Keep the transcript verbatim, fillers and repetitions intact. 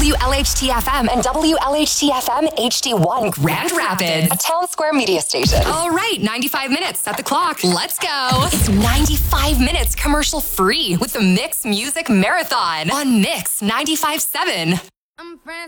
W L H T F M and W L H T F M H D one Grand Rapids, a Town Square media station. All right, ninety-five minutes. Set the clock. Let's go. It's ninety-five minutes commercial free with the Mix Music Marathon on Mix ninety-five point seven. I'm friends.